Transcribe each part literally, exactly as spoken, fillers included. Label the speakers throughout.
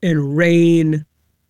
Speaker 1: and rain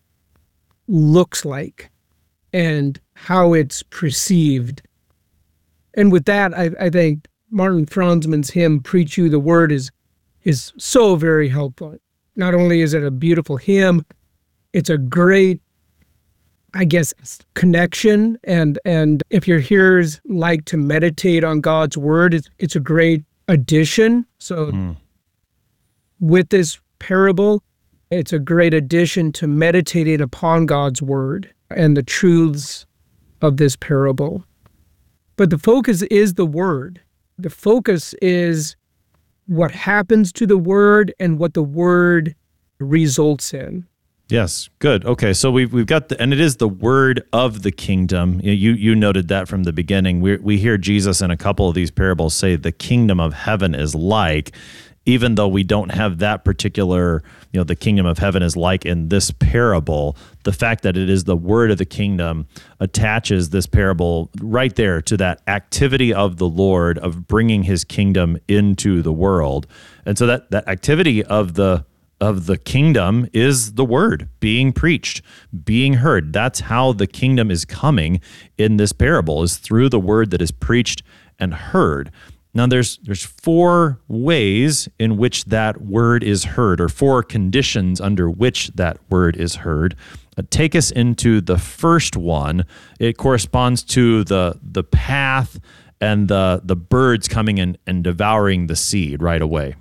Speaker 1: looks like and how it's perceived. And with that, I, I think Martin Franzman's hymn, Preach You the Word, is is so very helpful. Not only is it a beautiful hymn, it's a great, I guess, connection. And, and if your hearers like to meditate on God's Word, it's, it's a great addition. So mm. with this parable, it's a great addition to meditating upon God's Word and the truths of this parable. But the focus is the Word. The focus is what happens to the Word and what the Word results in.
Speaker 2: Yes, good. Okay, so we've we've got the, and it is the word of the kingdom. You you noted that from the beginning. We we hear Jesus in a couple of these parables say the kingdom of heaven is like, even though we don't have that particular, you know, the kingdom of heaven is like in this parable, the fact that it is the word of the kingdom attaches this parable right there to that activity of the Lord of bringing his kingdom into the world. And so that that activity of the of the kingdom is the word being preached, being heard. That's how the kingdom is coming in this parable, is through the word that is preached and heard. Now, there's there's four ways in which that word is heard, or four conditions under which that word is heard. Uh, take us into the first one. It corresponds to the the path and the the birds coming in and devouring the seed right away.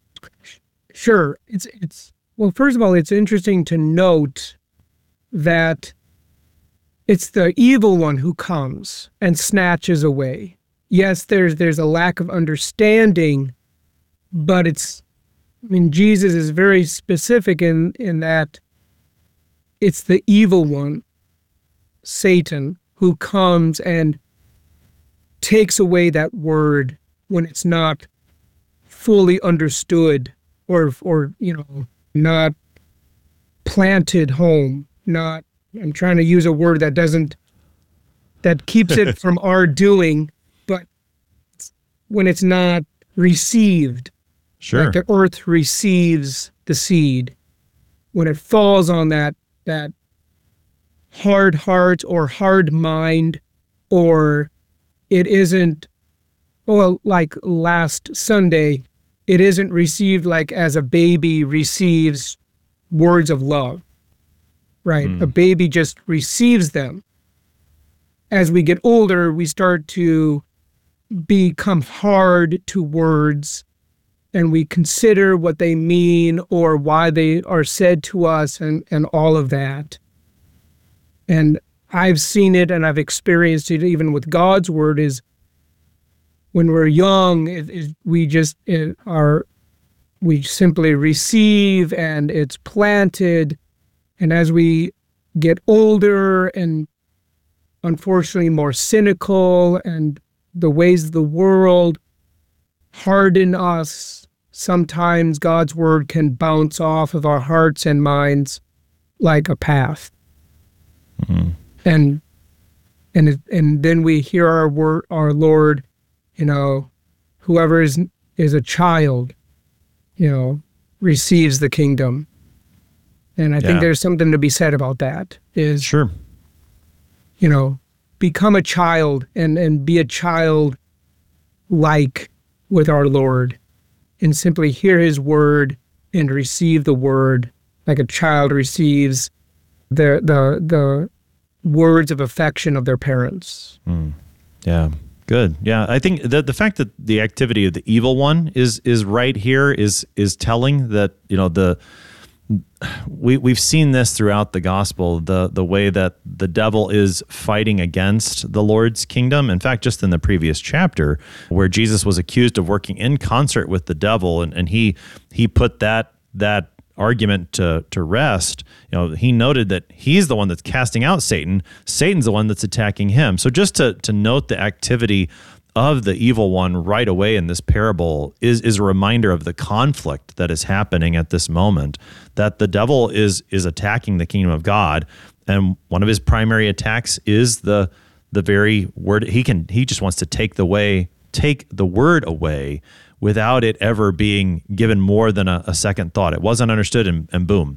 Speaker 1: Sure. It's it's well, first of all, it's interesting to note that it's the evil one who comes and snatches away. Yes, there's there's a lack of understanding, but it's, I mean, Jesus is very specific in, in that it's the evil one, Satan, who comes and takes away that word when it's not fully understood or, or you know, not planted home, not, I'm trying to use a word that doesn't, that keeps it from our doing, but when it's not received,
Speaker 2: sure,
Speaker 1: like the earth receives the seed, when it falls on that that hard heart or hard mind, or it isn't, well, like last Sunday, it isn't received like as a baby receives words of love, right? Mm. A baby just receives them. As we get older, we start to become hard to words, and we consider what they mean or why they are said to us, and, and all of that. And I've seen it and I've experienced it even with God's word, is when we're young, it, it, we just it, are, we simply receive and it's planted. And as we get older and unfortunately more cynical, and the ways of the world harden us, sometimes God's word can bounce off of our hearts and minds like a path. Mm-hmm. And and it, and then we hear our word, our Lord, you know, whoever is is a child, you know, receives the kingdom. And I yeah. think there's something to be said about that. Is
Speaker 2: sure.
Speaker 1: You know, become a child and, and be a child like with our Lord, and simply hear his word and receive the word like a child receives the the the words of affection of their parents.
Speaker 2: Mm. Yeah. Good. Yeah, I think the the fact that the activity of the evil one is is right here is is telling that, you know, the we we've seen this throughout the gospel, the the way that the devil is fighting against the Lord's kingdom. In fact, just in the previous chapter, where Jesus was accused of working in concert with the devil, and, and he he put that that argument to to rest. You know, he noted that he's the one that's casting out Satan. Satan's the one that's attacking him. So just to to note the activity of the evil one right away in this parable is is a reminder of the conflict that is happening at this moment, that the devil is is attacking the kingdom of God, and one of his primary attacks is the the very word. He can he just wants to take the way take the word away without it ever being given more than a, a second thought. It wasn't understood, and, and boom,